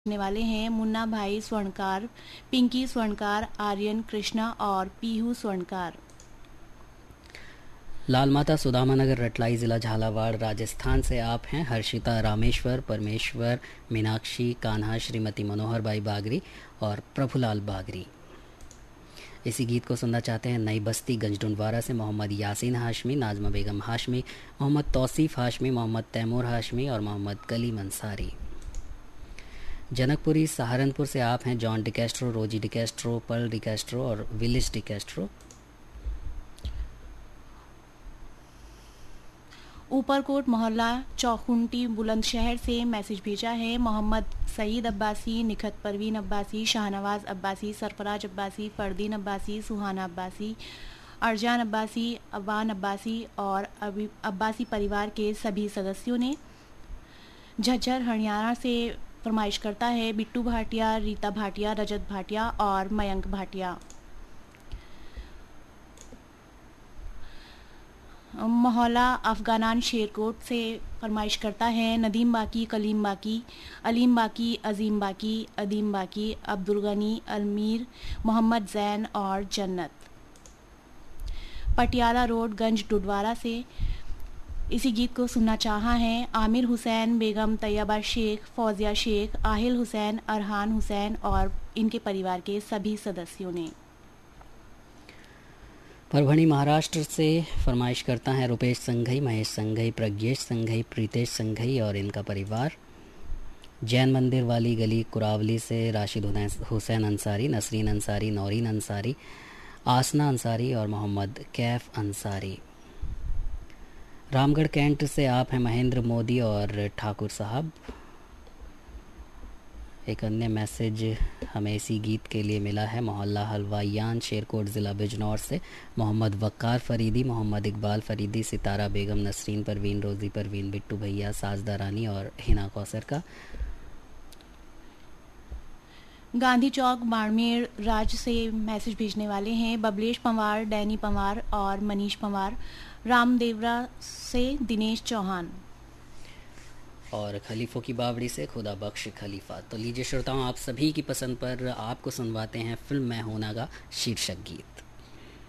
ने वाले हैं मुन्ना भाई स्वर्णकार, पिंकी स्वर्णकार, आर्यन कृष्णा और पीहू स्वर्णकार। लाल माता सुदामा नगर रटलाई ज़िला झालावाड़ राजस्थान से आप हैं हर्षिता रामेश्वर, परमेश्वर, मीनाक्षी, कान्हा, श्रीमती मनोहर बाई बागरी और प्रभुलाल बागरी। इसी गीत को सुनना चाहते हैं नई बस्ती गंजडुंडवारा से मोहम्मद यासीन हाशमी, नाजमा बेगम हाशमी, मोहम्मद तौसीफ हाशमी, मोहम्मद तैमूर हाशमी और मोहम्मद कलीम अंसारी। जनकपुरी सहारनपुर से आप हैं जॉन डिकेस्ट्रो, रोजी डिकेस्ट्रो, पर्ल डिकेस्ट्रो और विलिस डिकेस्ट्रो। ऊपरकोट मोहल्ला चौखुंटी बुलंदशहर से मैसेज भेजा है मोहम्मद सईद अब्बासी, निखत परवीन अब्बासी, शाहनवाज अब्बासी, सरफराज अब्बासी, फरदीन अब्बासी, सुहाना अब्बासी, अरजान अब्बासी, अबान अब्बासी और अब्बासी परिवार के सभी सदस्यों ने। झज्जर हरियाणा से फरमाइश करता है बिट्टू भाटिया, रीता भाटिया, रजत भाटिया और मयंक भाटिया। मोहल्ला अफगानान शेरकोट से फरमाइश करता है नदीम बाकी, कलीम बाकी, अलीम बाकी, अजीम बाकी, अदीम बाकी, अब्दुल गनी, अलमीर, मोहम्मद जैन और जन्नत। पटियाला रोड गंज डुडवारा से इसी गीत को सुनना चाहा है आमिर हुसैन, बेगम तैयबा शेख, फौजिया शेख, आहिल हुसैन, अरहान हुसैन और इनके परिवार के सभी सदस्यों ने। परभणी महाराष्ट्र से फरमाइश करता है Rupesh Shanghai, Mahesh Shanghai, Pradnyesh Shanghai, Pritesh Shanghai और इनका परिवार। जैन मंदिर वाली गली कुरावली से राशिद हुसैन अंसारी, नसरीन अंसारी, नौरीन अंसारी, आसना अंसारी और मोहम्मद कैफ अंसारी। रामगढ़ कैंट से आप हैं महेंद्र मोदी और ठाकुर साहब। एक अन्य मैसेज हमें इसी गीत के लिए मिला है मोहल्ला हलवायान शेरकोट ज़िला बिजनौर से मोहम्मद वक्कार फरीदी, मोहम्मद इकबाल फरीदी, सितारा बेगम, नसरीन परवीन, रोज़ी परवीन, बिट्टू भैया, साजदा रानी और हिना कौसर का। गांधी चौक बाड़मेर राज्य से मैसेज भेजने वाले हैं बबलेश पंवार, डैनी पंवार और मनीष पंवार। रामदेवरा से दिनेश चौहान और खलीफों की बावड़ी से खुदा बख्श खलीफा। तो लीजिए श्रोताओं, आप सभी की पसंद पर आपको सुनवाते हैं फिल्म मैं हूं ना का शीर्षक गीत।